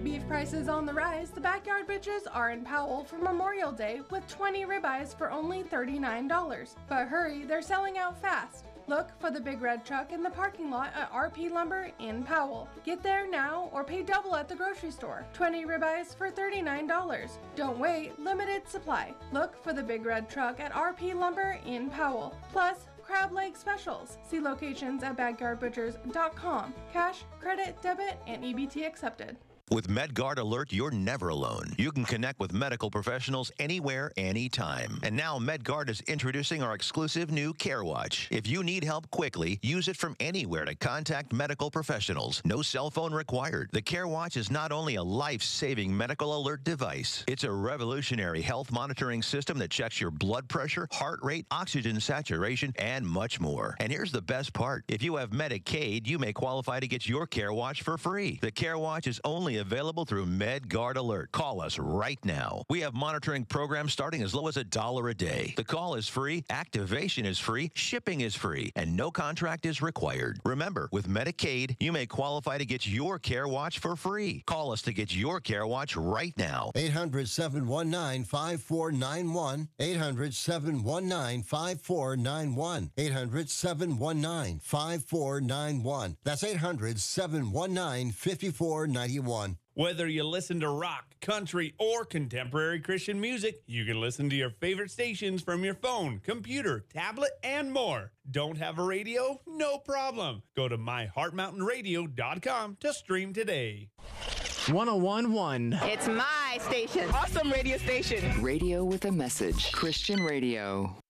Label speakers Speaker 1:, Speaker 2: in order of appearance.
Speaker 1: With beef prices on the rise, the Backyard Butchers are in Powell for Memorial Day with 20 ribeyes for only $39. But hurry, they're selling out fast. Look for the big red truck in the parking lot at RP Lumber in Powell. Get there now or pay double at the grocery store. 20 ribeyes for $39. Don't wait, limited supply. Look for the big red truck at RP Lumber in Powell. Plus, crab leg specials. See locations at backyardbutchers.com. Cash, credit, debit, and EBT accepted.
Speaker 2: With MedGuard Alert, you're never alone. You can connect with medical professionals anywhere, anytime. And now MedGuard is introducing our exclusive new CareWatch. If you need help quickly, use it from anywhere to contact medical professionals. No cell phone required. The CareWatch is not only a life-saving medical alert device, it's a revolutionary health monitoring system that checks your blood pressure, heart rate, oxygen saturation, and much more. And here's the best part. If you have Medicaid, you may qualify to get your CareWatch for free. The CareWatch is only available through MedGuard Alert. Call us right now. We have monitoring programs starting as low as $1 a day. The call is free, activation is free, shipping is free, and no contract is required. Remember, with Medicaid, you may qualify to get your CareWatch for free. Call us to get your CareWatch right now.
Speaker 3: 800-719-5491. 800-719-5491. 800-719-5491. That's 800-719-5491.
Speaker 4: Whether you listen to rock, country, or contemporary Christian music, you can listen to your favorite stations from your phone, computer, tablet, and more. Don't have a radio? No problem. Go to myheartmountainradio.com to stream today.
Speaker 5: 101.1.
Speaker 6: It's my station.
Speaker 5: Awesome radio station.
Speaker 7: Radio with a message. Christian radio.